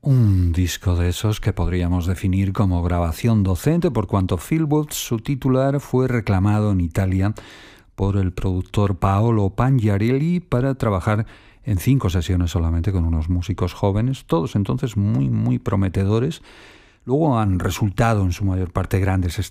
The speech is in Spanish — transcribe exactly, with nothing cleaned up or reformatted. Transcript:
Un disco de esos que podríamos definir como grabación docente, por cuanto Feel Good, su titular, fue reclamado en Italia por el productor Paolo Pangiarelli para trabajar en cinco sesiones solamente con unos músicos jóvenes, todos entonces muy muy prometedores. Luego han resultado en su mayor parte grandes